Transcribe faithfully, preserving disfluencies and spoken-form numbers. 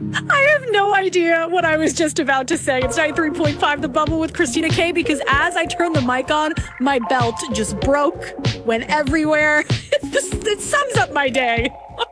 I have no idea what I was just about to say. It's ninety-three point five The Bubble with Christina K, because as I turned the mic on, my belt just broke, went everywhere. It, it sums up my day.